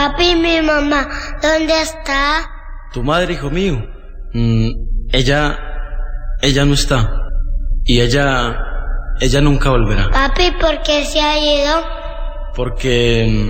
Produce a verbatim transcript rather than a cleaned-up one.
Papi, mi mamá, ¿dónde está? Tu madre, hijo mío. Mm, ella... Ella no está. Y ella... Ella nunca volverá. Papi, ¿por qué se ha ido? Porque...